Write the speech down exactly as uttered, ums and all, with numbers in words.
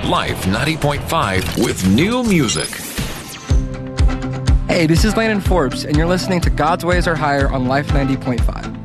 Life ninety point five with new music. Hey, this is Landon Forbes, and you're listening to God's Ways Are Higher on Life ninety point five.